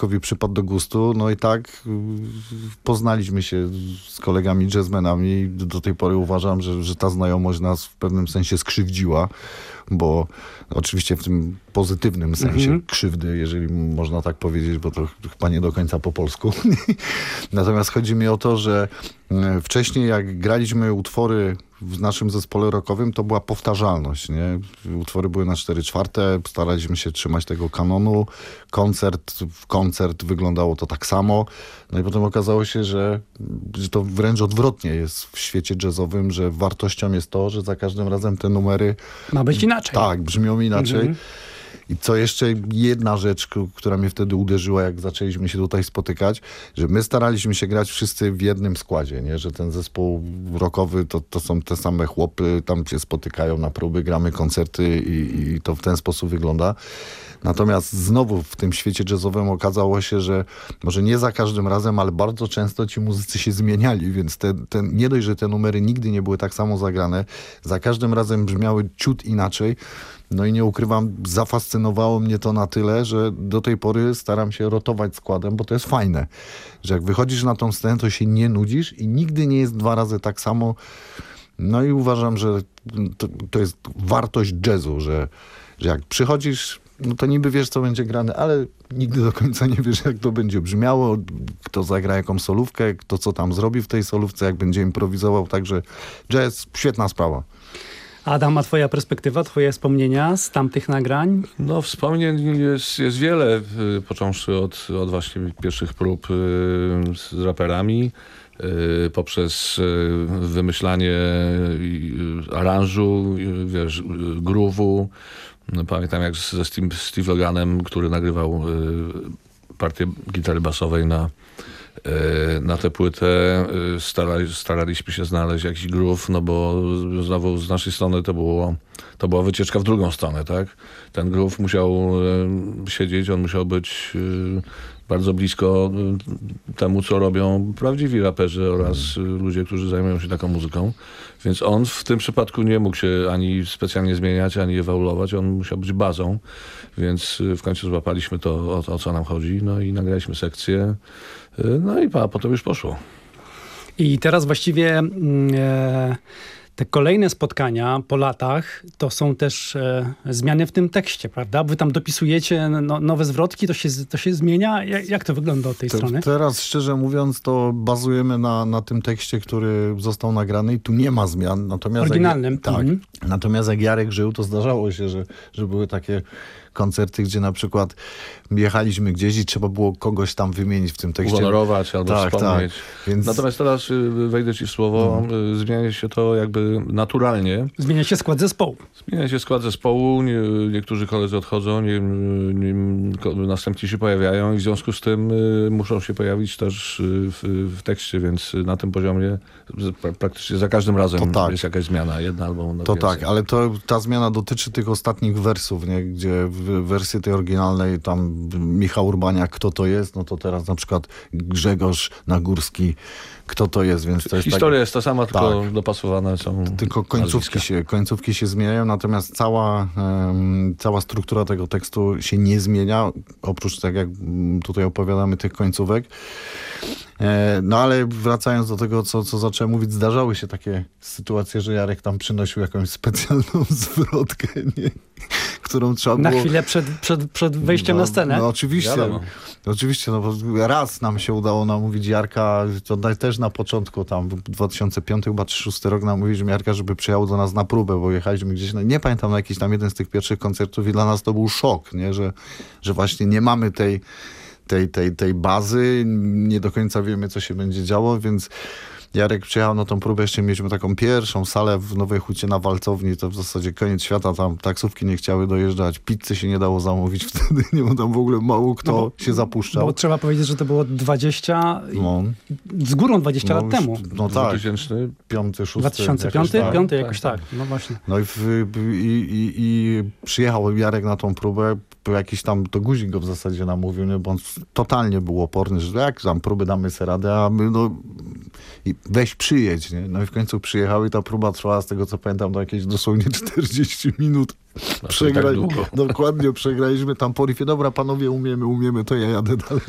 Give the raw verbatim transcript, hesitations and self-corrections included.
Jarkowi przypadł do gustu, no i tak y, poznaliśmy się z kolegami jazzmenami. Do tej pory uważam, że, że ta znajomość nas w pewnym sensie skrzywdziła, bo oczywiście w tym pozytywnym sensie mm-hmm. krzywdy, jeżeli można tak powiedzieć, bo to chyba nie do końca po polsku. Natomiast chodzi mi o to, że wcześniej jak graliśmy utwory w naszym zespole rockowym, to była powtarzalność, nie? Utwory były na cztery czwarte, staraliśmy się trzymać tego kanonu. Koncert, w koncert wyglądało to tak samo. No i potem okazało się, że, że to wręcz odwrotnie jest w świecie jazzowym, że wartością jest to, że za każdym razem te numery... Ma być inaczej. Tak, brzmią inaczej. Mm-hmm. I co jeszcze jedna rzecz, która mnie wtedy uderzyła, jak zaczęliśmy się tutaj spotykać, że my staraliśmy się grać wszyscy w jednym składzie, nie? Że ten zespół rockowy to, to są te same chłopy, tam się spotykają na próby, gramy koncerty i, i to w ten sposób wygląda. Natomiast znowu w tym świecie jazzowym okazało się, że może nie za każdym razem, ale bardzo często ci muzycy się zmieniali, więc te, te, nie dość, że te numery nigdy nie były tak samo zagrane, za każdym razem brzmiały ciut inaczej. No i nie ukrywam, zafascynowało mnie to na tyle, że do tej pory staram się rotować składem, bo to jest fajne, że jak wychodzisz na tą scenę, to się nie nudzisz i nigdy nie jest dwa razy tak samo. No i uważam, że to, to jest wartość jazzu, że, że jak przychodzisz, no to niby wiesz, co będzie grane, ale nigdy do końca nie wiesz, jak to będzie brzmiało, kto zagra jaką solówkę, kto co tam zrobi w tej solówce, jak będzie improwizował, także jazz, świetna sprawa. Adam, a twoja perspektywa, twoje wspomnienia z tamtych nagrań? No wspomnień jest, jest wiele, począwszy od, od właśnie pierwszych prób z raperami, poprzez wymyślanie aranżu, wiesz, groove'u. Pamiętam jak ze Steve, Steve Loganem, który nagrywał partię gitary basowej na na tę płytę starali, staraliśmy się znaleźć jakiś groove, no bo znowu z naszej strony to było, to była wycieczka w drugą stronę, tak? Ten groove musiał siedzieć, on musiał być bardzo blisko temu, co robią prawdziwi raperzy oraz ludzie, którzy zajmują się taką muzyką. Więc on w tym przypadku nie mógł się ani specjalnie zmieniać, ani ewoluować. On musiał być bazą, więc w końcu złapaliśmy to, o, o co nam chodzi. No i nagraliśmy sekcję. No i a potem już poszło. I teraz właściwie e, te kolejne spotkania po latach to są też e, zmiany w tym tekście, prawda? Wy tam dopisujecie no, nowe zwrotki, to się, to się zmienia? Jak, jak to wygląda od tej Te, strony? Teraz, szczerze mówiąc, to bazujemy na, na tym tekście, który został nagrany i tu nie ma zmian. Natomiast Oryginalnym. Jak, tak. Mhm. Natomiast jak Jarek żył, to zdarzało się, że, że były takie koncerty, gdzie na przykład jechaliśmy gdzieś i trzeba było kogoś tam wymienić w tym tekście. Uhonorować albo tak, wspomnieć. Tak. Więc... Natomiast teraz wejdę ci w słowo, no. Zmienia się to jakby naturalnie. Zmienia się skład zespołu. Zmienia się skład zespołu, nie, niektórzy koledzy odchodzą, nie, nie, następni się pojawiają i w związku z tym y, muszą się pojawić też y, w, w tekście, więc na tym poziomie pra, praktycznie za każdym razem tak. jest jakaś zmiana, jedna albo To więcej. Tak, ale to, ta zmiana dotyczy tych ostatnich wersów, nie? Gdzie w wersji tej oryginalnej tam Michał Urbaniak, kto to jest, no to teraz na przykład Grzegorz Nagórski, kto to jest, więc to jest historia tak, jest ta sama, tylko tak, dopasowane są tylko końcówki się, końcówki się zmieniają, natomiast cała, um, cała struktura tego tekstu się nie zmienia, oprócz tak jak tutaj opowiadamy tych końcówek. E, no ale wracając do tego, co, co zacząłem mówić, zdarzały się takie sytuacje, że Jarek tam przynosił jakąś specjalną zwrotkę, nie? Którą trzeba Na było... chwilę przed, przed, przed wejściem no, na scenę. No oczywiście, oczywiście, no bo raz nam się udało namówić Jarka, to też na początku, tam w dwa tysiące piąty chyba czy szósty rok namówiliśmy Jarka, żeby przyjechał do nas na próbę, bo jechaliśmy gdzieś, no, nie pamiętam, na jakiś tam jeden z tych pierwszych koncertów i dla nas to był szok, nie? Że, że właśnie nie mamy tej Tej, tej, tej bazy, nie do końca wiemy, co się będzie działo, więc Jarek przyjechał na tą próbę, jeszcze mieliśmy taką pierwszą salę w Nowej Hucie na Walcowni, to w zasadzie koniec świata, tam taksówki nie chciały dojeżdżać, pizzy się nie dało zamówić wtedy, nie, bo tam w ogóle mało kto no bo, się zapuszczał. Bo trzeba powiedzieć, że to było dwadzieścia, no. z górą dwadzieścia no, lat temu. No tak. dwa tysiące piąty, szósty dwa tysiące piąty, jakoś, piąty jakoś tak. tak. No właśnie. No i, w, i, i, i przyjechał Jarek na tą próbę, jakiś tam, to Guzik go w zasadzie namówił, nie? Bo on totalnie był oporny, że jak tam próby damy sobie radę, a my no i weź przyjedź, nie? No i w końcu przyjechał i ta próba trwała, z tego co pamiętam, do jakieś dosłownie czterdzieści minut. Znaczy, Przegrali, tak dokładnie przegraliśmy tam po riffie. Dobra, panowie, umiemy, umiemy, to ja jadę dalej.